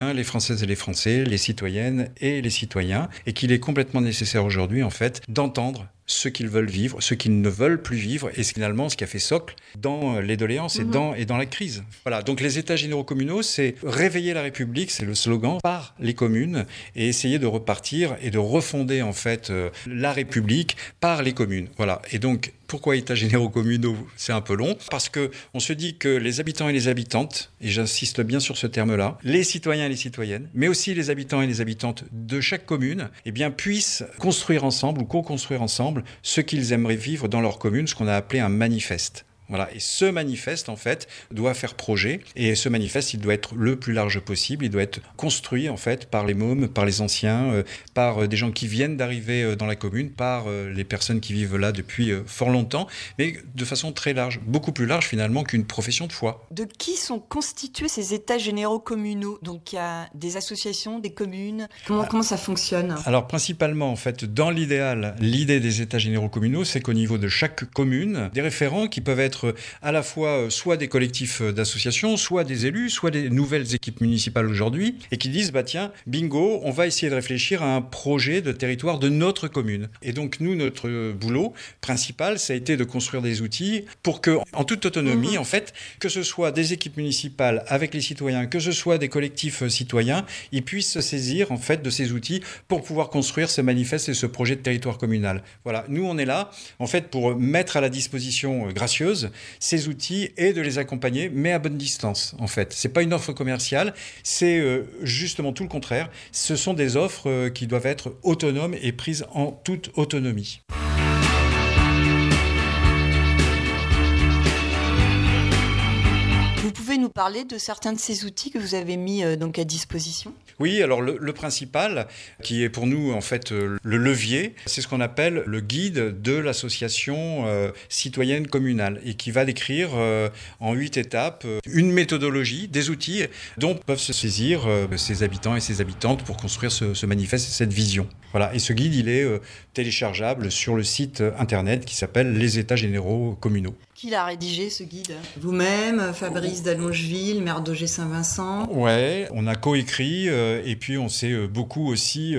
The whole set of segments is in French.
les Françaises et les Français, les citoyennes et les citoyens, et qu'il est complètement nécessaire aujourd'hui, en fait, d'entendre ce qu'ils veulent vivre, ce qu'ils ne veulent plus vivre, et c'est finalement ce qui a fait socle dans les doléances et dans la crise. Voilà, donc les États généraux communaux, c'est réveiller la République, c'est le slogan, par les communes, et essayer de repartir et de refonder en fait la République par les communes. Voilà, et donc pourquoi États généraux communaux? C'est un peu long, parce qu'on se dit que les habitants et les habitantes, et j'insiste bien sur ce terme-là, les citoyens et les citoyennes, mais aussi les habitants et les habitantes de chaque commune, eh bien, puissent construire ensemble ou co-construire ensemble ce qu'ils aimeraient vivre dans leur commune, ce qu'on a appelé un manifeste. Voilà. Et ce manifeste, en fait, doit faire projet. Et ce manifeste, il doit être le plus large possible. Il doit être construit, en fait, par les mômes, par les anciens, par des gens qui viennent d'arriver dans la commune, par les personnes qui vivent là depuis fort longtemps, mais de façon très large, beaucoup plus large, finalement, qu'une profession de foi. De qui sont constitués ces états généraux communaux? Donc, il y a des associations, des communes. Comment ça fonctionne? Alors, principalement, en fait, dans l'idéal, l'idée des états généraux communaux, c'est qu'au niveau de chaque commune, des référents qui peuvent être à la fois soit des collectifs d'associations, soit des élus, soit des nouvelles équipes municipales aujourd'hui, et qui disent, bah tiens, bingo, on va essayer de réfléchir à un projet de territoire de notre commune. Et donc nous, notre boulot principal, ça a été de construire des outils pour que, en toute autonomie, en fait, que ce soit des équipes municipales avec les citoyens, que ce soit des collectifs citoyens, ils puissent se saisir en fait de ces outils pour pouvoir construire ce manifeste et ce projet de territoire communal. Voilà, nous on est là, en fait, pour mettre à la disposition gracieuse ces outils et de les accompagner, mais à bonne distance, en fait. C'est pas une offre commerciale, c'est justement tout le contraire. Ce sont des offres qui doivent être autonomes et prises en toute autonomie. Vous pouvez nous parler de certains de ces outils que vous avez mis donc à disposition? Oui, alors le principal, qui est pour nous en fait le levier, c'est ce qu'on appelle le guide de l'association citoyenne communale et qui va décrire en 8 étapes une méthodologie, des outils dont peuvent se saisir ces habitants et ces habitantes pour construire ce manifeste et cette vision. Voilà, et ce guide, il est téléchargeable sur le site internet qui s'appelle Les États généraux communaux. Qui l'a rédigé, ce guide? Vous-même, Fabrice d'Allongeville, maire d'Auger-Saint-Vincent? Ouais, on a coécrit et puis on s'est beaucoup aussi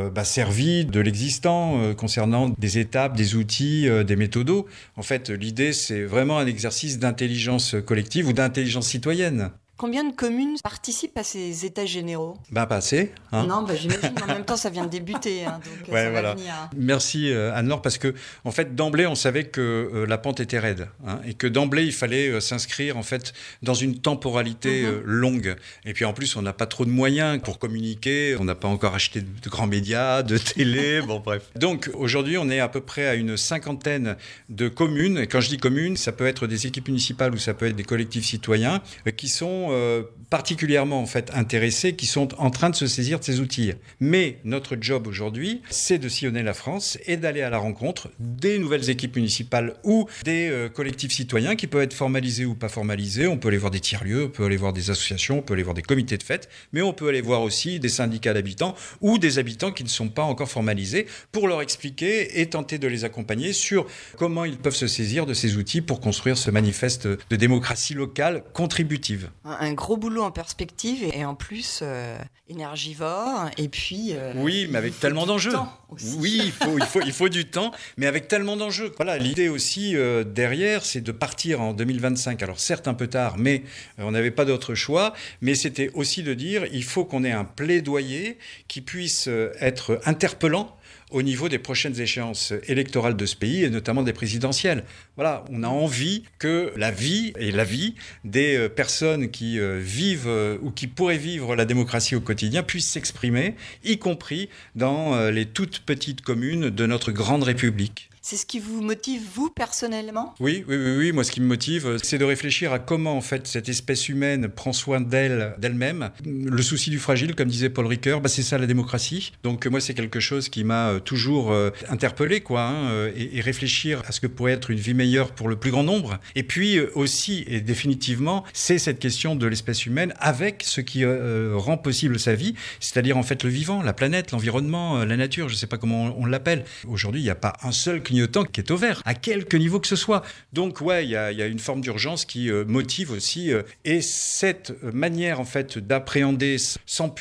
servi de l'existant concernant des étapes, des outils, des méthodos. En fait, l'idée, c'est vraiment un exercice d'intelligence collective ou d'intelligence citoyenne. Combien de communes participent à ces états généraux? Pas assez. Hein. Non, j'imagine. En même temps, ça vient de débuter, donc ouais, ça voilà. va venir. Merci Anne-Laure, parce que en fait, d'emblée, on savait que la pente était raide, et que d'emblée, il fallait s'inscrire en fait dans une temporalité longue. Et puis en plus, on n'a pas trop de moyens pour communiquer. On n'a pas encore acheté de grands médias, de télé. Bon, bref. Donc aujourd'hui, on est à peu près à une 50aine de communes. Et quand je dis communes, ça peut être des équipes municipales ou ça peut être des collectifs citoyens qui sont particulièrement en fait intéressés, qui sont en train de se saisir de ces outils. Mais notre job aujourd'hui, c'est de sillonner la France et d'aller à la rencontre des nouvelles équipes municipales ou des collectifs citoyens qui peuvent être formalisés ou pas formalisés. On peut aller voir des tiers-lieux, on peut aller voir des associations, on peut aller voir des comités de fête, mais on peut aller voir aussi des syndicats d'habitants ou des habitants qui ne sont pas encore formalisés pour leur expliquer et tenter de les accompagner sur comment ils peuvent se saisir de ces outils pour construire ce manifeste de démocratie locale contributive. Un gros boulot en perspective et en plus énergivore et puis oui, mais avec tellement d'enjeux. Oui, il faut du temps, mais avec tellement d'enjeux. Voilà, l'idée aussi derrière, c'est de partir en 2025. Alors certes un peu tard, mais on n'avait pas d'autre choix. Mais c'était aussi de dire, il faut qu'on ait un plaidoyer qui puisse être interpellant au niveau des prochaines échéances électorales de ce pays, et notamment des présidentielles. Voilà, on a envie que la vie des personnes qui vivent ou qui pourraient vivre la démocratie au quotidien puissent s'exprimer, y compris dans les toutes petites communes de notre grande République. C'est ce qui vous motive, vous, personnellement ? Oui. Moi, ce qui me motive, c'est de réfléchir à comment, en fait, cette espèce humaine prend soin d'elle-même. Le souci du fragile, comme disait Paul Ricoeur, c'est ça la démocratie. Donc, moi, c'est quelque chose qui m'a toujours interpellé, et réfléchir à ce que pourrait être une vie meilleure pour le plus grand nombre. Et puis, aussi, et définitivement, c'est cette question de l'espèce humaine avec ce qui rend possible sa vie, c'est-à-dire, en fait, le vivant, la planète, l'environnement, la nature, je ne sais pas comment on l'appelle. Aujourd'hui, il n'y a pas un seul clignotant qui est au vert, à quelque niveau que ce soit. Donc, il y a une forme d'urgence qui motive aussi. Et cette manière, en fait, d'appréhender sans